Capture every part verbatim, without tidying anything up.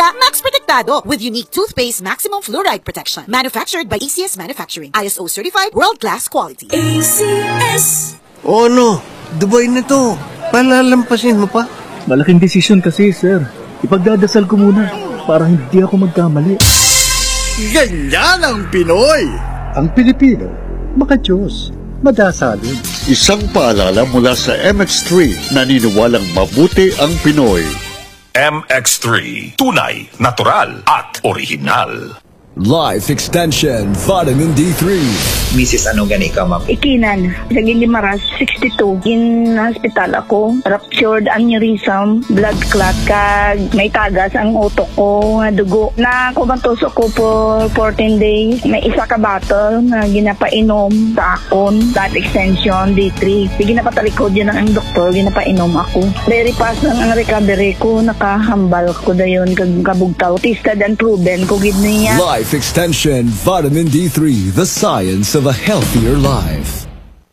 kaya Max Protektado with unique toothpaste maximum fluoride protection. Manufactured by A C S Manufacturing. I S O certified, world-class quality. A C S. Oh no, Dubai na to. Palalampasin mo pa? Malaking desisyon kasi, sir. Ipagdadasal ko muna para hindi ako magkamali. Ganyan ang Pinoy! Ang Pilipino, makajos, madasalin. Isang paalala mula sa M X three, naniniwalang mabuti ang Pinoy. M X three, tunay, natural at original. Life Extension Vitamin D three. Missus ano gani ka, ma'am? Ikinan, sa Gilimaras, sixty-two. In hospital ako, ruptured aneurysm, blood clot, kag may tagas ang utok ko, nga dugo. Na kumantos ako for fourteen days. May isa ka bottle na ginapainom sa akon, Life Extension D three. Ginapatalikod yun ang doktor, ginapainom ako. Very fast lang ang recovery ko, nakahambal ko dayon, kag kabugtaw. Tested and proven ko gid niya. Life Extension Vitamin D three, the science of a healthier life.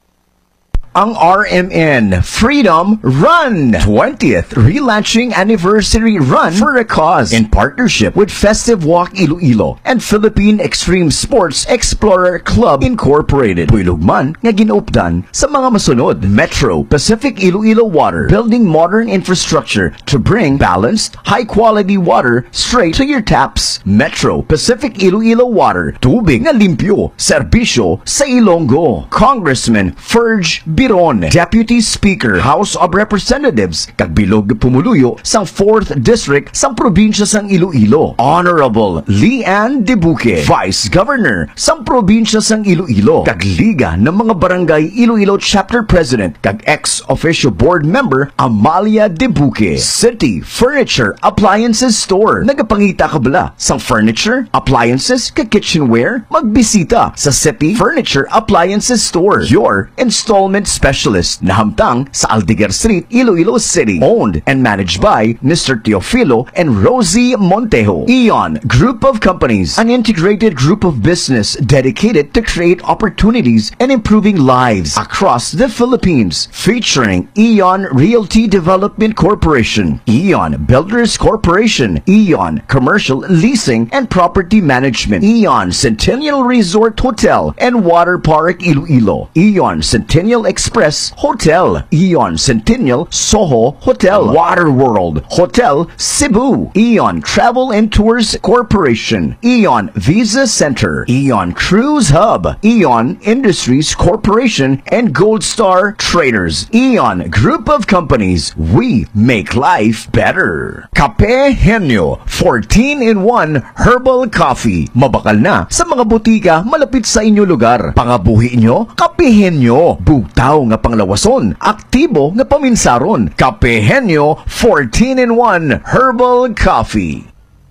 Ang R M N Freedom Run twentieth relaunching anniversary run for a cause in partnership with Festive Walk Iloilo and Philippine Extreme Sports Explorer Club Incorporated. Puilugman nga ginupdan sa mga masunod: Metro Pacific Iloilo Water, building modern infrastructure to bring balanced, high-quality water straight to your taps. Metro Pacific Iloilo Water, tubig nga limpyo, serbisyo sa Ilonggo. Congressman Ferge Biron, Deputy Speaker, House of Representatives, kagbilog pumuluyo sang fourth District sang probinsya sang Iloilo. Honorable Leanne Debuque, Vice Governor sang probinsya sang Iloilo, kagliga ng mga barangay Iloilo Chapter President, kag ex-officio board member Amalia Debuque. City Furniture Appliances Store, nagapangita ka bala sang furniture, appliances, kag kitchenware? Magbisita sa City Furniture Appliances Store, your installment specialist, na hamtang sa Aldeguer Street, Iloilo City. Owned and managed by Mister Teofilo and Rosie Montejo. Eon Group of Companies, an integrated group of business dedicated to create opportunities and improving lives across the Philippines. Featuring Eon Realty Development Corporation, Eon Builders Corporation, Eon Commercial Leasing and Property Management, Eon Centennial Resort Hotel and Water Park Iloilo, Eon Centennial Express Hotel, Eon Centennial Soho Hotel, Water World Hotel Cebu, Eon Travel and Tours Corporation, Eon Visa Center, Eon Cruise Hub, Eon Industries Corporation, and Gold Star Traders. Eon Group of Companies, we make life better. Kape Henyo, fourteen in one Herbal Coffee. Mabakal na sa mga butika malapit sa inyo lugar. Pangabuhi nyo, Kape Henyo. Bugtaw nga panglawason, aktibo nga paminsaron. Kape Henyo fourteen in one Herbal Coffee.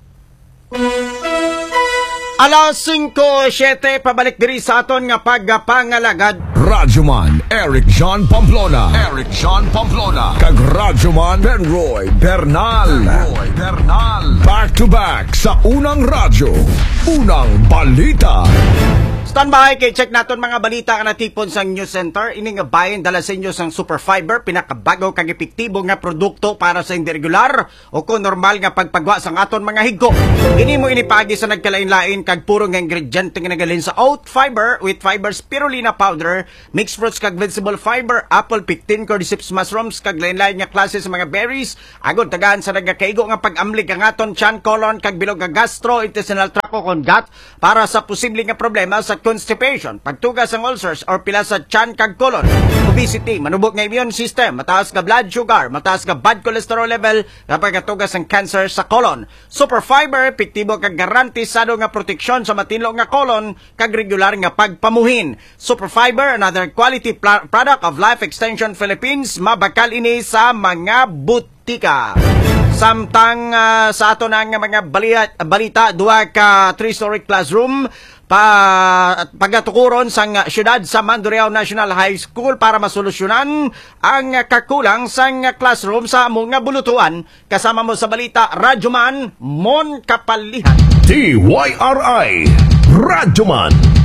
Alas singko siyete, pabalik diri sa aton nga pagpangalagad. Radyoman Eric John Pamplona, Eric John Pamplona, kag Radyoman Benroy Bernal, Benroy Bernal. Back to back sa unang radyo, unang balita. Standby kay check naton mga balita nga natipon sa News Center. Ini nga bayan dala sa inyo sang Super Fiber, pinakabago kag epektibo nga produkto para sa hindi regular o kung normal nga pagpagwa sang aton mga higgo. Ini mo inipagi sa nagkalain-lain kag puro nga ingrediente nga nagalin sa oat fiber with fiber spirulina powder, mixed fruits kag vegetable fiber, apple pectin, cordyceps mushrooms kag lain-lain nga klase sa mga berries. Agod tagaan sa nagakaigo nga pag-amlig ang aton tiyan, colon kag bilog nga gastrointestinal tract kon gut para sa posibleng nga problema sa constipation, pagtugas ng ulcers or pila sa tiyan kag colon, obesity, manubok nga immune system, mataas ka blood sugar, mataas ka bad cholesterol level, kapag katugas ng cancer sa colon. Super Fiber, epektibo kag garantisado nga proteksyon sa matinlo nga colon kag regular nga pagpamuhin. Super Fiber, another quality pl- product of Life Extension Philippines, mabakal ini sa mga butika. Samtang uh, sa ato na nga mga balita, balita duwa ka three-story classroom pa pagatukuron sang syudad sa Mandurriao National High School para masolusyonan ang kakulang sang classroom sa among nga bulutuan. Kasama mo sa balita, Radyoman Mon Kapalihan. D Y R I Radyoman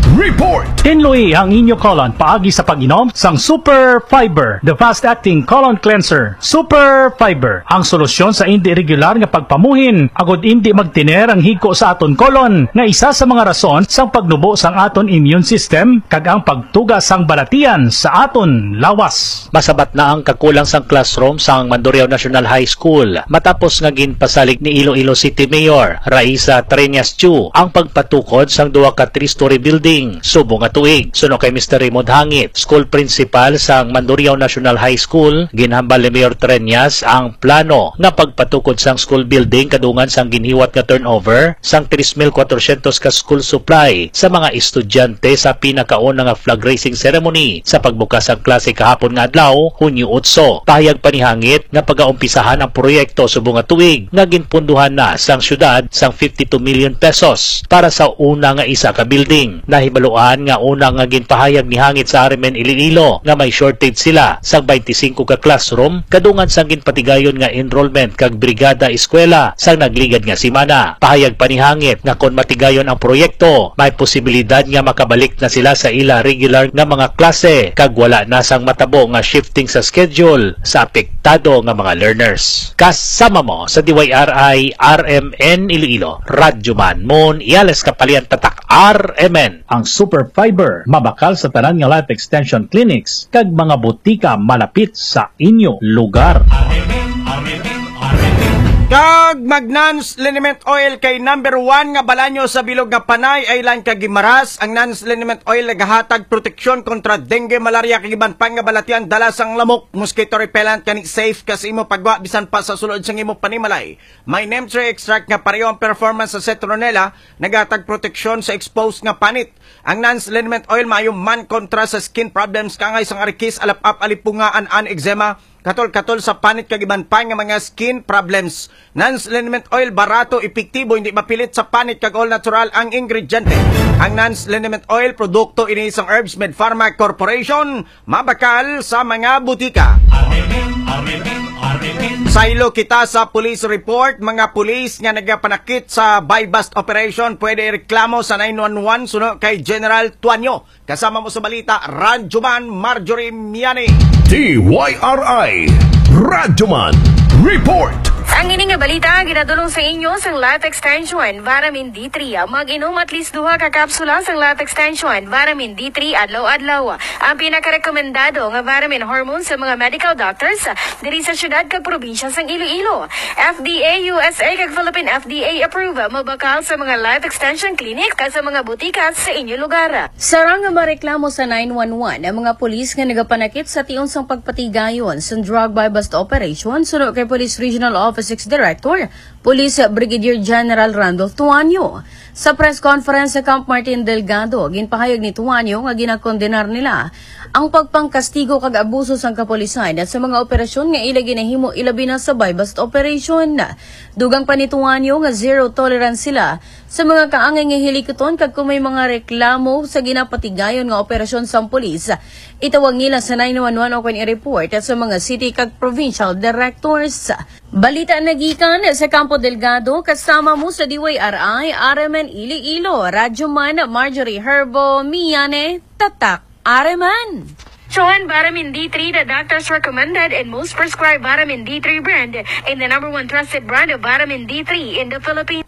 Report! Tinloy ang inyo colon paagi sa pag-inom sang Super Fiber, the fast-acting colon cleanser. Super Fiber, ang solusyon sa hindi regular nga pagpamuhin, agod hindi magtiner ang hiko sa aton colon, nga isa sa mga rason sang pagnubo sang aton immune system, kag ang pagtuga sang balatian sa aton lawas. Masabat na ang kakulang sang classroom sang Mandurriao National High School matapos nga ginpasalig ni Iloilo City Mayor Raisa Treñas Chu ang pagpatukod sang duwa ka three-story building subong nga tuig. Suno kay Mister Raymond Hangit, school principal sang Mandurriao National High School, ginhambal ni Mayor Treñas ang plano nga pagpatukod sang school building kadungan sang ginhiwat nga turnover sang three thousand four hundred ka school supply sa mga estudyante sa pinakauna nga flag raising ceremony sa pagbukas sang klase kahapon nga adlaw, Hunyo eight. Pahayag pa ni Hangit nga pagaumpisahan ang proyekto subong nga tuig nga ginpunduhan na sang syudad sang fifty-two million pesos para sa una nga isa ka building. Nahibaluan nga una nga ginpahayag ni Hangit sa R M N Iloilo nga may shortage sila sang twenty-five ka classroom kadungan sang ginpatigayon nga enrollment kag brigada eskwela sang nagligad nga simana. Pahayag pa ni Hangit nga kon matigayon ang proyekto, may posibilidad nga makabalik na sila sa ila regular nga mga klase kag wala na sang matabo nga shifting sa schedule sa apektado nga mga learners. Kasama mo sa D Y R I R M N Iloilo, Radyo Man Mon Iales Kapalian Tatak R M N. Ang Super Fiber mabakal sa tanan nga life extension clinics kag mga butika malapit sa inyo lugar. Kag mag-Nans Liniment Oil kay number one nga balanyo sa bilog nga Panay Island kag Gimaras. Ang Nans Liniment Oil nagahatag proteksyon kontra dengue, malaria kag iban pang nga balatian dala sang lamok, mosquito repellent kani safe kasi imo pagwa bisan pa sa sulod sang imo panimalay. May neem tree extract nga pareho ang performance sa citronella, nagahatag proteksyon sa exposed nga panit. Ang Nans Liniment Oil maayo man kontra sa skin problems kangay sang arikis, alap-ap, alipungaan, an eczema, katol-katol sa panit kag iban pa nga mga skin problems. Nans Liniment Oil barato, epektibo, hindi mapilit sa panit kag all natural ang ingrediente. Ang Nans Liniment Oil produkto ini sang Herbs Med Pharma Corporation, mabakal sa mga butika. Saylo kita sa police report, mga pulis nga nagapanakit sa buy-bust operation, pwede reklamo sa nine one one suno kay General Tuanyo. Kasama mo sa balita, Radyoman Marjorie Miani. D Y R I Radyoman Report. Ang ini nga balita ginadulong sa inyo sang Life Extension Vitamin D three. Mag-inom at least duha ka kapsula sang Life Extension Vitamin D three adlaw-adlaw. Ang pinakarekomendado nga vitamin hormone sa mga medical doctors diri sa syudad kag probinsya sang Iloilo. F D A U S A kag Philippine F D A approve, mabakal sa mga Life Extension clinic kag sa mga butika sa inyo lugar. Sarang nga mareklamo sa nine one one ang mga pulis nga nagapanakit sa tion sang pagpatigayon sa drug buy-bust operation suno kay Police Regional Office six Director, Police Brigadier General Randolph Tuanyo. Sa press conference sa Camp Martin Delgado, ginpahayag ni Tuanyo nga ginakondenar nila ang pagpangkastigo kag abuso sang kapulisan at sa mga operasyon nga ila ginahimo ilabi na sa buy-bust operation. Dugang pa ni Tuanyo nga zero tolerance sila sa mga kaangay nga hilikoton kag kung may mga reklamo sa ginapatigayon nga operasyon sang pulis, itawag nila sa nine one one o kung i-report at sa mga city kag provincial directors. Balita nagikan sa Campo Delgado, kasama mo sa D Y R I R M N Iloilo, Radyoman Marjorie Herbo Miane, Tatak R M N. Joan Vitamin D three, the doctor's recommended and most prescribed Vitamin D three brand and the number one trusted brand of Vitamin D three in the Philippines.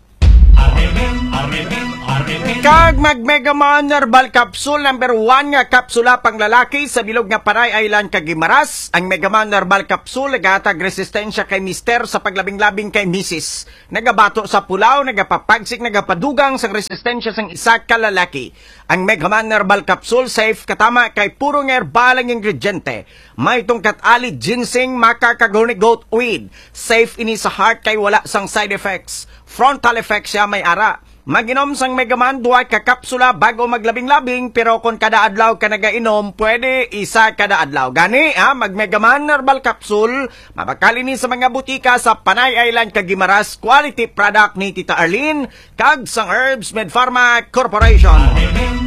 Kag mag-Megaman Herbal Capsule number one nga kapsula pang lalaki sa bilog nga Panay Island kag Gimaras. Ang Megaman Herbal Capsule nagahatag resistensya kay mister sa paglabing-labing kay misis. Nagabato sa pulaw, nagapapagsik, nagapadugang sa resistensya sang isa ka lalaki. Ang Megaman Herbal Capsule safe katama kay puro nga herbal ang ingrediente. May tungkat ali, ginseng, maca, kag goat weed. Safe ini sa heart kay wala sang side effects. Frontal effects siya may ara. Maginom sang Megaman duwa ka kapsula bago maglabing-labing, pero kung kada adlaw ka nagainom, pwede isa kada adlaw. Gani, ha, mag-Megaman Herbal Capsule, mabakali ni sa mga butika sa Panay Island kag Gimaras, quality product ni Tita Arlene, kag sang Herbs Med Pharma Corporation.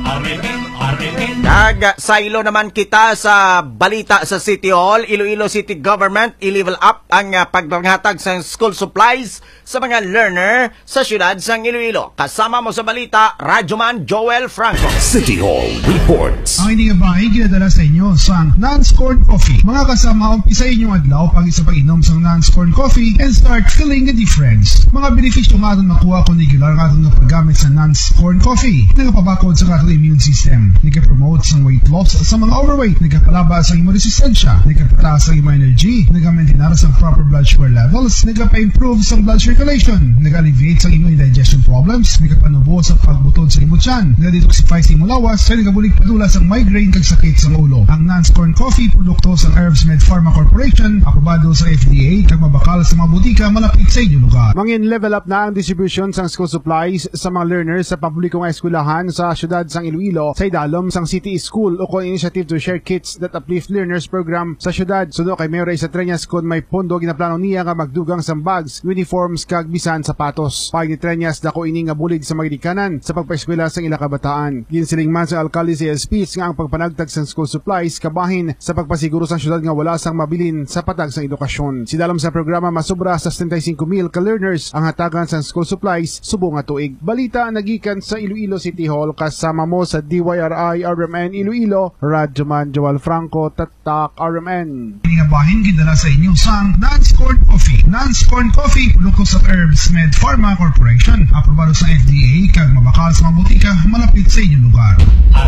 Kag sa ilo naman kita sa balita sa City Hall, Iloilo City Government i-level up ang uh, pagpanghatag sa school supplies sa mga learner sa siyudad sa Iloilo. Kasama mo sa balita, Radyoman Joel Franco. City Hall reports. Ang inyong bahay ginadala sa inyo sa Nance Corn Coffee. Mga kasama, umpisa inyong adlaw pag isa pag-inom sa Nance Corn Coffee and start feeling the difference. Mga benepisyo nga itong nakuha kung regular nga itong paggamit sa Nance Corn Coffee. Nagapabakod sa katong immune system. Nagka-promote sa weight loss sa mga overweight. Nagkapalaba sa imo resistensya. Nagkapataas sa imo energy. Nagka-maintain sa proper blood sugar levels. Nagka-improve sa blood circulation. Nagka-alleviate sa imo indigestion problems. Nagka-panubo sa pagbutod sa imo tiyan. Nagka-detoxify sa imo lawas. Kaya nagkabulig padula sa migraine kag sakit sa ulo. Ang Nance Corn Coffee, produkto sa Herbs Med Pharma Corporation, aprobado sa F D A, kag mabakal sa mga butika malapit sa inyong lugar. Mangin level up na ang distribution sang school supplies sa mga learners sa publikong eskwelahan sa syudad sang Iloilo sa idalom sang City School o kon initiative to share kits that uplift learners program sa syudad. Suno kay Mayor sa Treñas kon may pondo ginaplano niya nga magdugang sang bags, uniforms kag bisan sapatos. Pag ni Treñas dako ini nga bulig sa magdikanan sa pagpaeskwela sang ila kabataan. Ginsiling man sa alkalde sa speech nga ang pagpanagtag sang school supplies kabahin sa pagpasiguro sang syudad nga wala sang mabilin sa patag sang edukasyon. Sidalom sa programa masubra sa seventy-five mil ka learners ang hatagan sang school supplies subong nga tuig. Balita nagikan sa Iloilo City Hall kasama mo sa D Y R I R M N Iloilo, Radyoman Joel Franco, Tatak R M N. Ini nga bahin gidala sa inyo sang Nance Corn Coffee. Nance Corn Coffee, produkto sa Herbs Med Pharma Corporation, aprobado sa F D A kag mabakal sa mga butika malapit sa inyong lugar.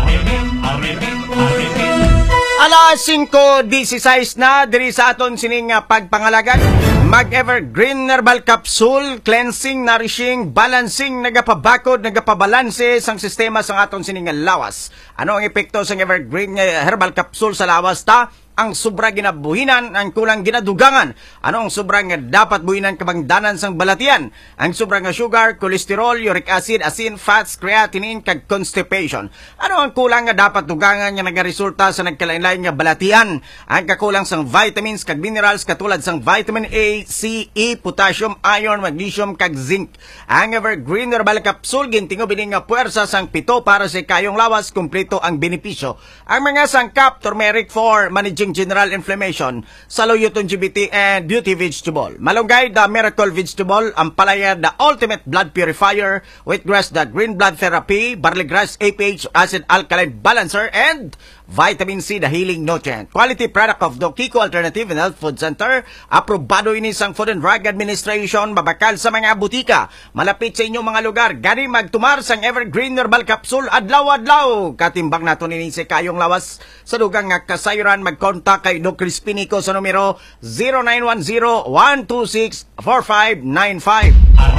Alas singko dieciséis na diri sa aton sining pagpangalagan. Mag-Evergreen Herbal Capsule, cleansing, nourishing, balancing, nagapabakod, nagapabalanse sang sistema sa aton sining lawas. Ano ang epekto sa Evergreen Herbal Capsule sa lawas ta? Ang sobra ginabuhinan, ang kulang ginadugangan. Ano ang sobra nga dapat buhinan kabangdanan sang balatian? Ang sobra nga sugar, cholesterol, uric acid, asin, fats, creatinine, kag constipation. Ano ang kulang nga dapat dugangan nga nagaresulta sa nagkalain-lain nga balatian? Ang kakulang sang vitamins kag minerals katulad sang vitamin A, C, E, potassium, iron, magnesium, kag zinc. Ang Evergreen Herbal Capsule gintingo bining nga puwersa sang pito para sa kayong lawas, kumpleto ang benepisyo. Ang mga sangkap, turmeric for managing general inflammation, saluyotong G B T and beauty vegetable. Malunggay, the miracle vegetable. Ampalaya, the ultimate blood purifier. Wheatgrass, the green blood therapy. Barley grass, A P H acid alkaline balancer. And vitamin C, the healing nutrient. Quality product of the Kiko Alternative and Health Food Center. Aprobado ini sang Food and Drug Administration. Mabakal sa mga butika. Malapit sa inyong mga lugar. Gani magtumar sang Evergreen Herbal Capsule. Adlaw-adlaw. Katimbang nato nini si kayong lawas sa dugang nga kasayuran. Magkontak kay Doc Crispinico sa numero zero nine one zero, one two six, four five nine five.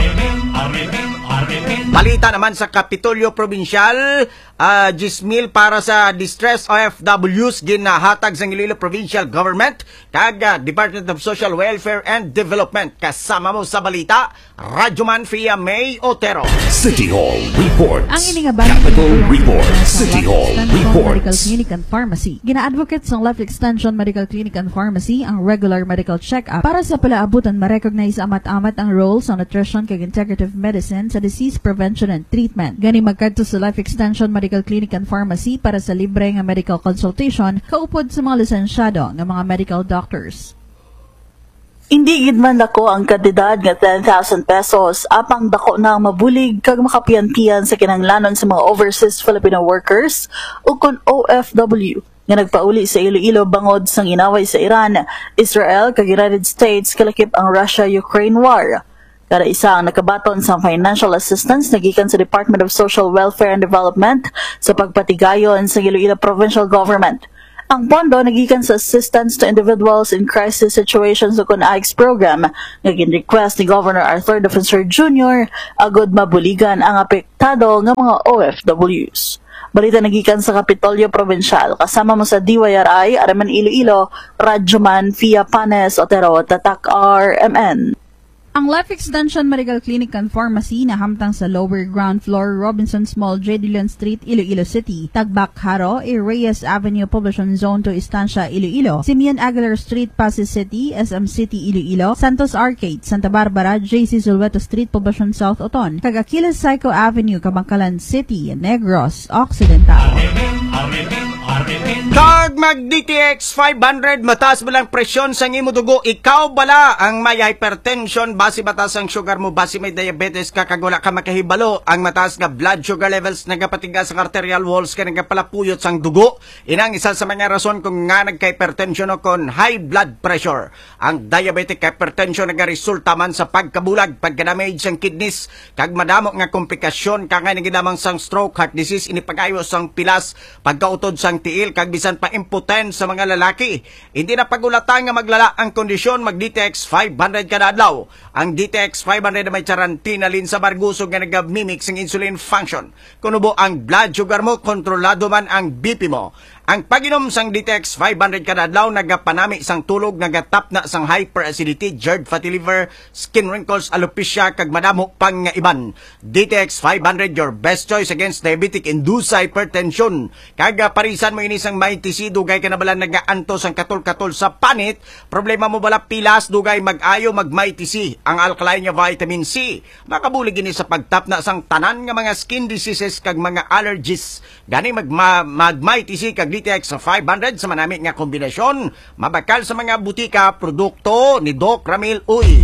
Balita naman sa Kapitolyo Provincial, uh, Gismil para sa distress O F Ws ginahatag sa Iloilo Provincial Government kag uh, Department of Social Welfare and Development. Kasama mo sa balita, Radyoman Fia May Otero. City Hall reports. Ang inigabayan Capital reports. City Hall reports. Medical Clinic and Pharmacy. Gina-advocate sa Life Extension Medical Clinic and Pharmacy ang regular medical check-up para sa palaabutan ma-recognize amat-amat ang role sa nutrition kag integrative medicine sa disease prevention and treatment. Gani magkadto sa Life Extension Medical Clinic and Pharmacy para sa libre nga medical consultation kaupod sa mga lisensyado nga mga medical doctors. Hindi gid man dako ang kantidad nga ten thousand pesos apang dako na ang mabulig kag makapiantiyan sa kinahanglanon sa mga overseas Filipino workers o kon O F W nga nagpauli sa Iloilo bangod sang inaway sa Iran, Israel kag United States kalakip ang Russia-Ukraine war. Kada isa ang nakabaton sa financial assistance nagikan sa Department of Social Welfare and Development sa pagpatigayon sa Iloilo Provincial Government. Ang pondo nagikan sa Assistance to Individuals in Crisis Situations o K U N A I C program nga gin-request ni Governor Arthur Defensor Junior agod mabuligan ang apektado nga mga O F Ws. Balita nagikan sa Kapitolyo Provincial kasama mo sa D Y R I, Araman Iloilo, Radyoman Fia Panes Otero, Tatak R M N. Ang Life Extension Medical Clinic and Pharmacy na hamtang sa lower ground floor Robinsons Mall, J. Dillon Street, Iloilo City, Tagbak Haro, A. Reyes Avenue, Poblacion Zone to Estancia, Iloilo, Simeon Aguilar Street, Pasig City, S M City, Iloilo, Santos Arcade, Santa Barbara, J C Zulweto Street, Poblacion South, Oton, Cagaquilas Psycho Avenue, Kabangkalan City, Negros Occidental. Kag mag-D T X five hundred, mataas ba lang presyon sa imo dugo? Ikaw bala ang may hypertension, basi mataas ang sugar mo, basi may diabetes ka, kag wala ka makahibalo, ang mataas nga blood sugar levels nagapatigas sa arterial walls ka nagapalapuyot sang dugo. Inang isa sa mga rason kung nga nagka-hypertension o kon high blood pressure. Ang diabetic hypertension nagaresulta man sa pagkabulag, pagka-damage sang kidneys, kag madamo nga komplikasyon kangay naginamang sang stroke, heart disease, inipagayo sang pilas, pagkautod sang tiil, kag bisan pa impotent sa mga lalaki. Hindi na pagulatan nga maglala ang kondisyon, mag-D T X five hundred kada adlaw. Ang D T X five hundred na may charantinalin sa bargusog nga nag-mimic ng insulin function. Kunubo ang blood sugar mo, kontrolado man ang B P mo. Ang pag-inom sang D T X five hundred kada adlaw nagapanami sang tulog, nagatap na sang hyperacidity, GERD, fatty liver, skin wrinkles, alopecia, kag madamo pang nga iban. D T X five hundred, your best choice against diabetic-induced hypertension. Kaga parisan mo ini sang maitisi, dugay ka na bala nagaanto sang katol-katol sa panit, problema mo bala pilas, dugay mag-ayo mag-maitisi. Ang alkaline nga vitamin C, makabulig ini sa pagtap na sang tanan nga mga skin diseases kag mga allergies. Gani mag-maitisi kag D T X five hundred sa manami nga kombinasyon, mabakal sa mga butika, produkto ni Doc Ramil Uy.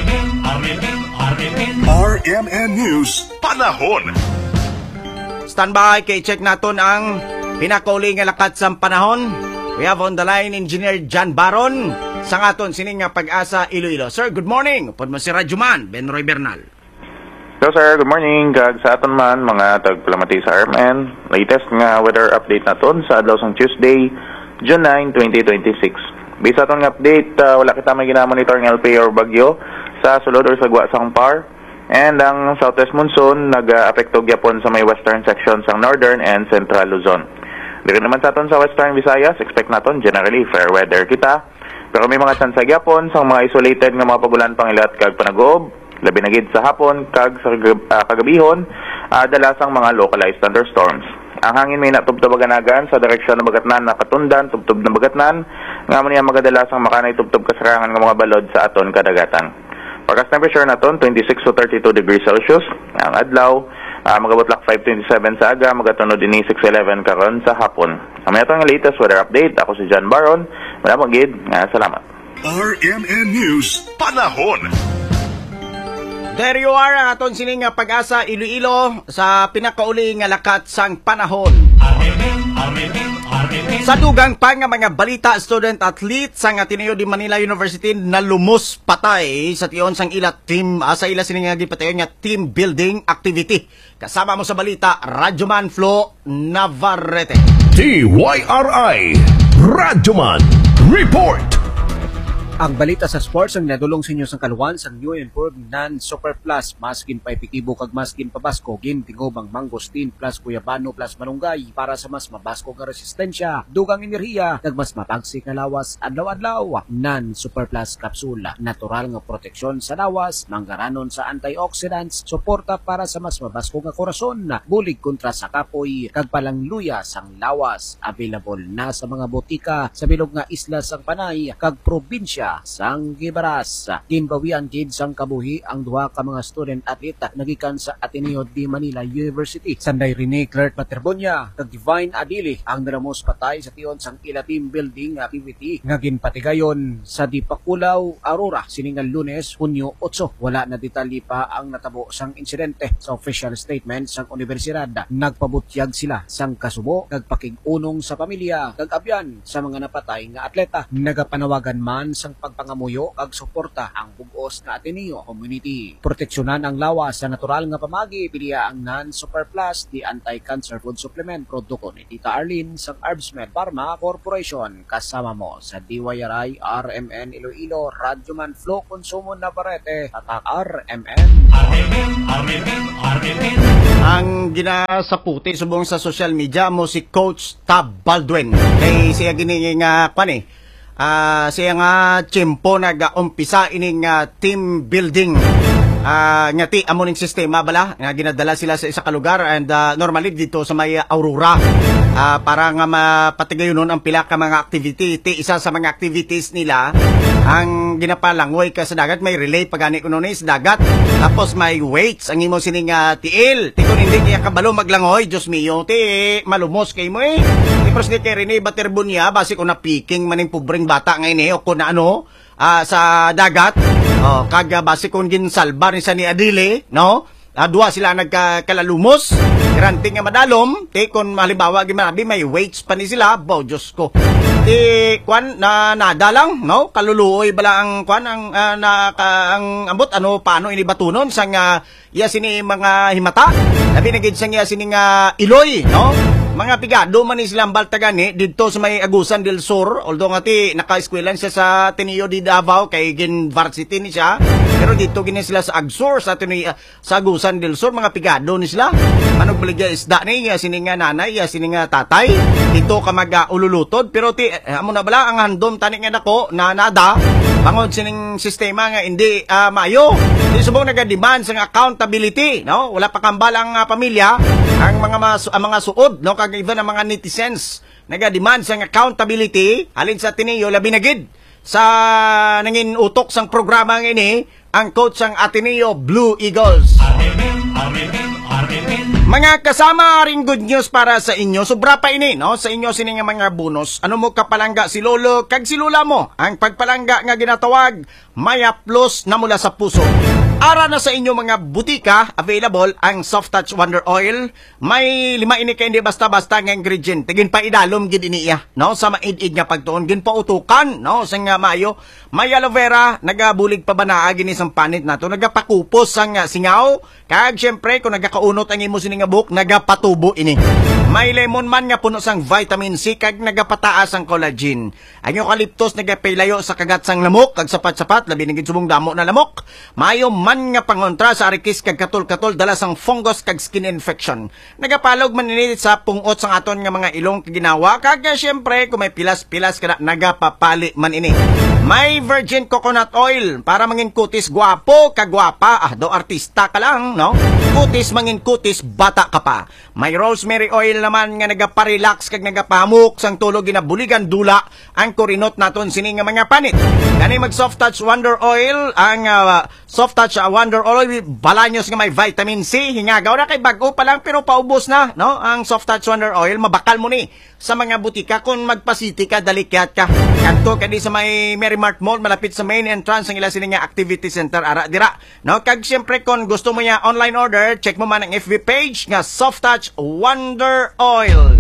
R M N News, panahon. Standby kay check naton ang pinakauli nga lakat sa panahon. We have on the line Engineer John Baron sa aton sining nga Pag-asa Iloilo. Sir, good morning. Pod mo si Radyoman Benroy Bernal. Hello sir, good morning. Kag sa aton man mga tagpalamati sa R M N. Latest nga weather update naton sa adlaw sang Tuesday, June ninth, twenty twenty-six. Based sa aton nga update, uh, wala kita may ginamonitor ng L P or bagyo sa sulod or sa gwa sang P A R. And ang southwest monsoon nag-apekto gyapon sa may western section sang northern and central Luzon. Diri naman sa aton sa western Visayas, expect naton generally fair weather kita. Pero may mga tsansa gyapon sang mga isolated nga mga pagulan pangilat kag panagoob, labi na gid sa hapon kag sa uh, kagabihon, uh, dalasang mga localized thunderstorms. Ang hangin may natubtub-aganagan sa direksyon ng Bagatnan na Katundan, tubtub ng Bagatnan, nga mo niya magadalasang makanay tubtub kasarangan ng mga balod sa aton kadagatan. Forecast temperature naton twenty-six to thirty-two degrees Celsius. Ang adlaw, uh, magabot lak five twenty-seven sa aga, magatunod din six eleven karon sa hapon. Ang may atong latest weather update, ako si John Baron. Maraming gid, uh, salamat. R M N News, panahon. There you are, ang aton sining nga Pag-asa Iloilo sa pinakauli nga lakat sang panahon. Sa dugang pa nga mga balita, student athlete sang Ateneo de Manila University na lumos patay sa tiyon sang ila team, uh, sa ila sining nga gipatayon nga team building activity. Kasama mo sa balita, Radyoman Flo Navarrete. T Y R I Radyoman Report. Ang balita sa sports ang nadulong sa inyo sa kaluan sa new improved non-super plus maskin pa epektibo kag maskin pa basko gin tingob ang mangosteen plus guyabano plus malunggay para sa mas mabasko nga resistensya, dugang enerhiya kag mas mapagsik nga lawas adlaw-adlaw. Non-super plus kapsula, natural nga proteksyon sa lawas, manggaranon sa antioxidants, suporta para sa mas mabasko nga korason, bulig kontra sa kapoy kag palangluya sang lawas. Available na sa mga botika sa bilog nga isla sang Panay kag probinsya sang Gibaras. Ginbawian gid sang kabuhi ang duha ka mga student athlete nagikan sa Ateneo de Manila University. Sanday Rene Clerk Paterbonia kag Divine Adili ang naramos patay sa tiyon sang ila team building activity nga ginpatigayon sa Dipakulaw, Aurora siningal Lunes, Hunyo eight. Wala na detalye pa ang natabo sang insidente. Sa official statement sang universidad, nagpabutyag sila sang kasubo kag pakig-unong sa pamilya kag abyan sa mga napatay nga atleta. Nagapanawagan man sang pagpangamuyo ag suporta ang bugos nga Ateneo community. Proteksyonan ang lawas sa natural nga pamagi, piliya ang non-super plus di anti-cancer food supplement produkto ni Tita Arlene sang Arbsmed Pharma Corporation. Kasama mo sa D Y R I, R M N Iloilo, Radyoman Flo Consumo Navarrete, Tatak R M N. Ang ginasaputi subong sa social media mo si Coach Tab Baldwin. Kay siya gini nga kwan eh. uh, siya nga tiyempo nag-umpisa ining uh, team building uh, nga ti amuning sistema bala nga ginadala sila sa isa ka lugar and uh, normally dito sa may Aurora uh, para nga mapatigayon nun ang pila ka mga activity. Ti isa sa mga activities nila ang ginapalangoy ka sa dagat, may relay pagani kuno ni sa dagat, tapos may weights ang imo sining uh, tiil ti kun hindi kaya kabalo maglangoy, Diyos mio ti malumos kay mo eh ti pros ni kay Rene Baterbunya basi ko na piking maning pobreng bata ngayon eh o kun ano uh, sa dagat oh, kaga basi kun ginsalba ni sa ni Adile no. Uh, duwa sila nagkalalumos, garanting nga madalom, ti kun halimbawa gimanabi may weights pa ni sila, bo Diyos ko. Ti kwan na nada lang, no? Kaluluoy bala ang kwan ang uh, na ka, ang ambot ano paano ini batunon sang uh, iya sini mga himata. Labi nagid sang iya sini nga iloy, no? Mga pigado man ni silang baltagani dito sa may Agusan del Sur, although nga ti naka-eskwelahan siya sa Ateneo de Davao kay gin varsity ni siya, pero dito gini sila sa Agsur sa Ateneo, sa Agusan del Sur, mga pigado ni sila. Manog baligya isda ni iya sini nga nanay, iya sini nga tatay. Dito ka mag-ululutod, pero ti eh, amo na bala ang handom tani nga nako na nada bangod sining sistema nga hindi uh, maayo. Di subong naga-demand sa accountability, no? Wala pa kambalang uh, pamilya ang mga mas, ang mga suod, no? Kag even ang mga netizens naga-demand sa accountability alin sa Ateneo labi na gid sa nangin utok sang programa nga ini ang coach sang Ateneo Blue Eagles. Mga kasama, ring good news para sa inyo. Sobra pa ini, no? Sa inyo sini nga mga bonus. Ano mo kapalangga si Lolo kag si Lula mo? Ang pagpalangga nga ginatawag Maya Plus na mula sa puso. Ara na sa inyo mga butika, available ang Soft Touch Wonder Oil. May lima ini kay hindi basta-basta nga ingredient. Tigin pa idalom gid iniya, no? Sa maid-id nga pagtuon gin pa utukan, no? Sa nga mayo, may aloe vera nagabulig pa banaa gini sang panit nato, nagapakupos sang singaw. Kag syempre kung nagakaunot ang imo sini nga buhok, nagapatubo ini. May lemon man nga puno sang vitamin C kag nagapataas ang collagen. Ang eucalyptus nagapaylayo sa kagat sang lamok kag sapat-sapat labi na gid subong damo na lamok. Mayo man nga pangontra sa arikis kag katol-katol dala sang fungus kag skin infection. Nagapalog man ini sa pungot sang aton nga mga ilong kag ginawa kag syempre kung may pilas-pilas kana nagapapali man ini. May virgin coconut oil para mangin kutis gwapo kag gwapa, ah do artista ka lang, no? Kutis mangin kutis bata ka pa. May rosemary oil naman nga nagapa-relax kag nagapamuk sang tulog ginabuligan dula ang kurinot naton sini nga mga panit. Kani mag Soft Touch Wonder Oil, ang uh, Soft Touch uh, Wonder Oil balanyos nga may vitamin C, hingagaw na kay bag-o pa lang pero paubos na, no? Ang Soft Touch Wonder Oil mabakal mo ni sa mga butika kung magpasiti ka dalikyat ka. Kanto kadi sa may Merrimart Mall malapit sa main entrance ang ila sini nga activity center ara dira, no? Kag syempre kung gusto mo ya online order, check mo man ang F B page nga Soft Touch Wonder Oil.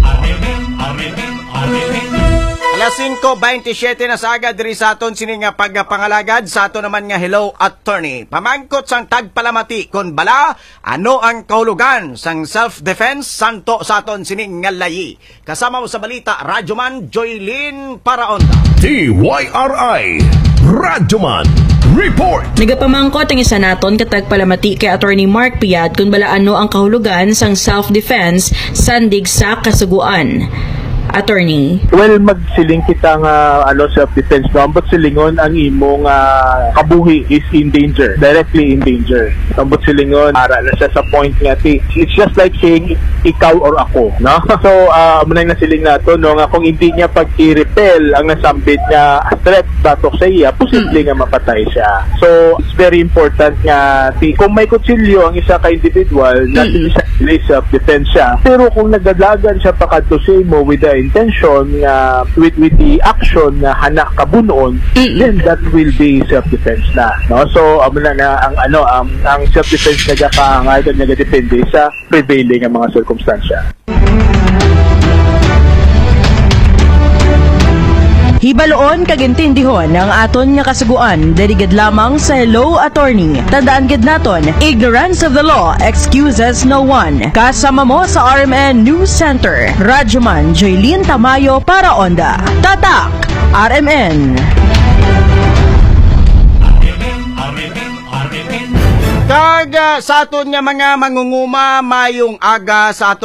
Alas singko twenty-seven na sa agad diri sa aton sini nga pagpangalagad sa aton naman nga hello attorney. Pamangkot sang tagpalamati kon bala ano ang kahulugan sang self-defense santo sa aton sini nga layi. Kasama mo sa balita Radyoman Joylin Paraonda. T Y R I Radyoman Report. Nagapamangkot ang isa naton katagpalamati kay Attorney Mark Piat kung bala ano ang kahulugan sang self-defense sandig sa kasuguan. Attorney. Well, magsiling kita nga ano self-defense no, but silingon ang imong uh, kabuhi is in danger, directly in danger. Ambot silingon para na siya sa point nga ti, it's just like saying ikaw or ako, no? So, uh, munay na siling nato no nga kung hindi niya pag-i-repel ang nasambit nga threat batok sa iya, posible nga mapatay siya. So, it's very important nga ti kung may kutsilyo ang isa ka individual, not necessarily self-defense siya. Pero kung nagdadagan siya pa kadto sa imo with the intention uh, with with the action na uh, hanak kabunon, then that will be self-defense na, no? So amo na nga ang ano ang um, ang self-defense nagakaangay kag nagadepende sa prevailing nga mga sirkumstansya. Hibaloon kag intindihon ang aton nga kasuguan dirigid lamang sa Hello Attorney. Tandaan gid naton, ignorance of the law excuses no one. Kasama mo sa R M N News Center, Radyoman Joylin Tamayo para Onda. Tatak R M N. Kag uh, sa aton nga mga mangunguma mayong aga sa aton